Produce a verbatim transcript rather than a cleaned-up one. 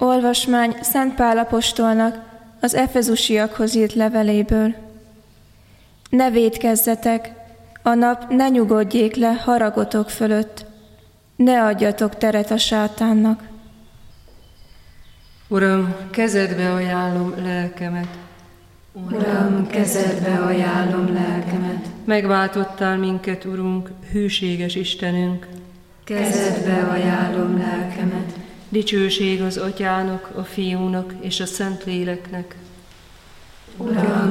Olvasmány Szent Pál apostolnak az efezusiakhoz írt leveléből. Ne vétkezzetek, a nap ne nyugodjék le haragotok fölött, ne adjatok teret a sátánnak. Uram, kezedbe ajánlom lelkemet. Uram, kezedbe ajánlom lelkemet. Megváltottál minket, Urunk, hűséges Istenünk. Kezedbe ajánlom lelkemet. Dicsőség az Atyának, a Fiúnak és a Szentléleknek. Uram,